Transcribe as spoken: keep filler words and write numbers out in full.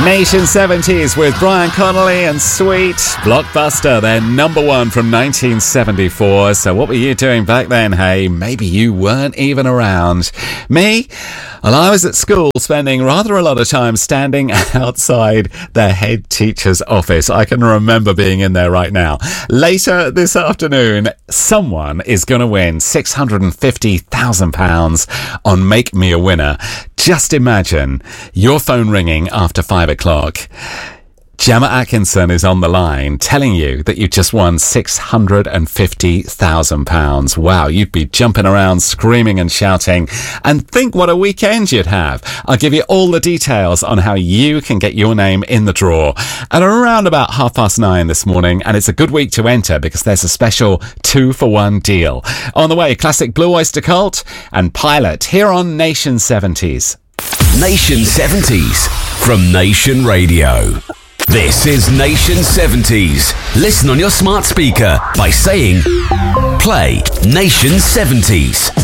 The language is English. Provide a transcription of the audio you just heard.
Nation seventies with Brian Connolly and Sweet. Blockbuster, their number one from nineteen seventy-four. So what were you doing back then, hey? Maybe you weren't even around. Me? Well, I was at school spending rather a lot of time standing outside the head teacher's office. I can remember being in there right now. Later this afternoon, someone is going to win six hundred fifty thousand pounds on Make Me a Winner. Just imagine your phone ringing after five o'clock. Gemma Atkinson is on the line telling you that you just won six hundred fifty thousand pounds. Wow, you'd be jumping around, screaming and shouting. And think what a weekend you'd have. I'll give you all the details on how you can get your name in the draw at around about half past nine this morning. And it's a good week to enter because there's a special two for one deal. On the way, classic Blue Oyster Cult and Pilot here on Nation seventies. Nation seventies from Nation Radio. This is Nation seventies. Listen on your smart speaker by saying, play Nation seventies.